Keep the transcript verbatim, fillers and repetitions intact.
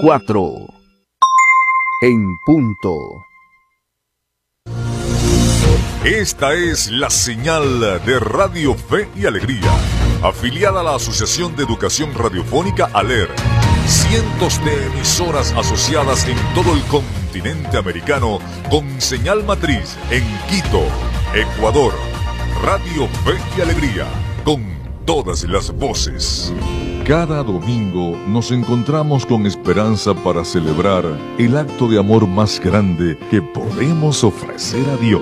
cuatro. En punto. Esta es la señal de Radio Fe y Alegría, afiliada a la Asociación de Educación Radiofónica ALER. Cientos de emisoras asociadas en todo el continente americano con señal matriz en Quito, Ecuador. Radio Fe y Alegría, con todas las voces. Cada domingo nos encontramos con esperanza para celebrar el acto de amor más grande que podemos ofrecer a Dios.